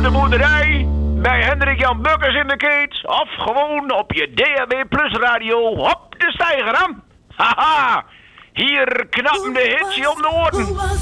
de boerderij bij Hendrik Jan Bukkers in de Keet of gewoon op je DHB Plus radio op de steiger aan. Haha, hier knappen de hits je om de oren.